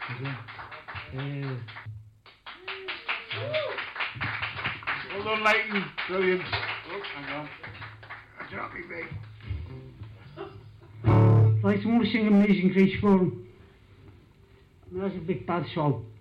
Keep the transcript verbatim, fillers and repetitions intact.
Uh, Well done, Leighton. Brilliant. Oh, hang on. I dropped me, mate. Right, I want to sing Amazing Grace for him. That's a big bad song.